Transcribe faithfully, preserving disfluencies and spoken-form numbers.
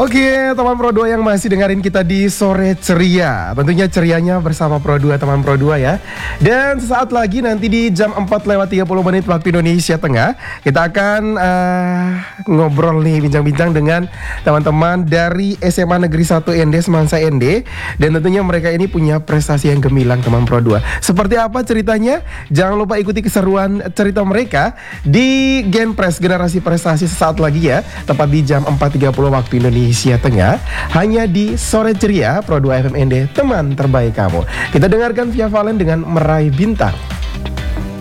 Oke, teman Pro dua yang masih dengerin kita di Sore Ceria. Tentunya cerianya bersama Pro dua, teman Pro dua ya. Dan sesaat lagi nanti di jam empat lewat tiga puluh menit waktu Indonesia Tengah, kita akan uh, ngobrol nih, bincang-bincang dengan teman-teman dari S M A Negeri satu N D, Semansa N D. Dan tentunya mereka ini punya prestasi yang gemilang, teman Pro dua. Seperti apa ceritanya? Jangan lupa ikuti keseruan cerita mereka di Genpres Generasi Prestasi sesaat lagi ya. Tepat di jam empat tiga puluh waktu Indonesia Tengah, hanya di Sore Ceria Pro dua F M N D, teman terbaik kamu. Kita dengarkan Via Valen dengan Meraih Bintang.